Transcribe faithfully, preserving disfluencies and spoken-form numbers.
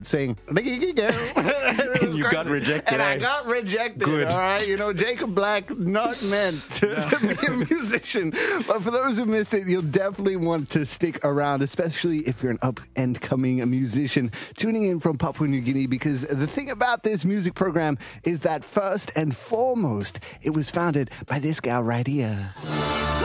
saying, and you got rejected. And I eh? got rejected. Good. All right. You know, Jacob Black, not meant to, to be a musician. But for those who missed it, you'll definitely want to stick around, especially if you're an up and coming musician tuning in from Papua New Guinea, because the thing about this music program is that first and foremost, it was founded by this gal right here.